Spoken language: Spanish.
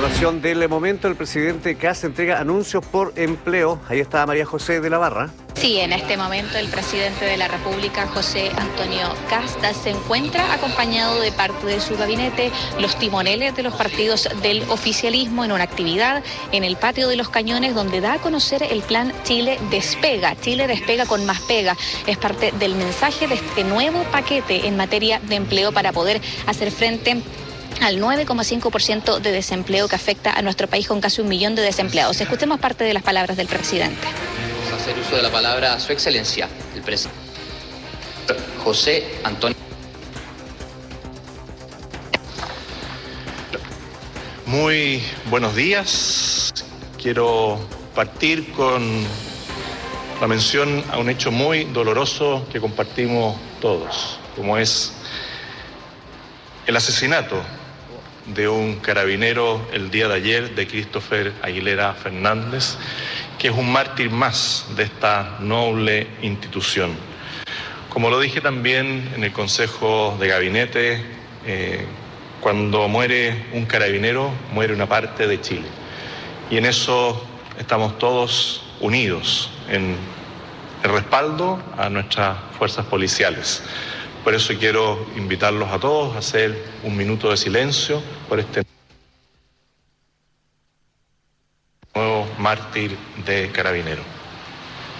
información del momento, el presidente Kast entrega anuncios por empleo. Ahí está María José de la Barra. Sí, en este momento el presidente de la República, José Antonio Kast, se encuentra acompañado de parte de su gabinete, los timoneles de los partidos del oficialismo, en una actividad en el patio de los Cañones, donde da a conocer el plan Chile Despega. Chile Despega con más pega. Es parte del mensaje de este nuevo paquete en materia de empleo para poder hacer frente al 9,5% de desempleo que afecta a nuestro país, con casi 1 millón de desempleados. Escuchemos parte de las palabras del presidente. Vamos a hacer uso de la palabra Su Excelencia, el presidente José Antonio. Muy buenos días. Quiero partir con la mención a un hecho muy doloroso que compartimos todos, como es el asesinato de un carabinero el día de ayer, de Christopher Aguilera Fernández, que es un mártir más de esta noble institución. Como lo dije también en el Consejo de Gabinete, cuando muere un carabinero, muere una parte de Chile. Y en eso estamos todos unidos, en el respaldo a nuestras fuerzas policiales. Por eso quiero invitarlos a todos a hacer un minuto de silencio por este nuevo mártir de carabinero.